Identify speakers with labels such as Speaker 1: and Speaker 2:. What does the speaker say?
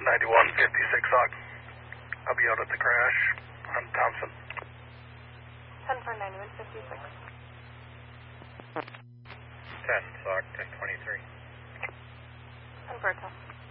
Speaker 1: 9156 Hawk. I'll be out at the crash on Thompson.
Speaker 2: 10 for 9156.
Speaker 3: 10, Hawk, 1023.
Speaker 2: 10 for 10.